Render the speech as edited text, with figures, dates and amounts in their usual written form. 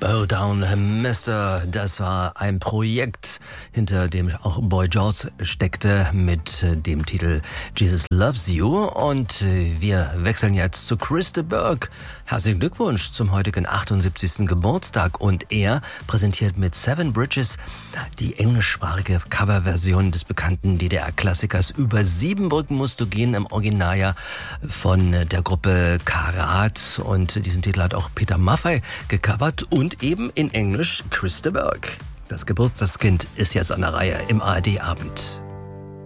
Oh Down Mister, das war ein Projekt, hinter dem auch Boy George steckte mit dem Titel Jesus Loves You. Und wir wechseln jetzt zu Chris de Burgh. Herzlichen Glückwunsch zum heutigen 78. Geburtstag. Und er präsentiert mit Seven Bridges die englischsprachige Coverversion des bekannten DDR-Klassikers Über 7 Brücken musst du gehen, im Originaljahr von der Gruppe Karat. Und diesen Titel hat auch Peter Maffay gecovert und eben in Englisch Chris de Burgh. Das Geburtstagskind ist jetzt an der Reihe im ARD-Abend.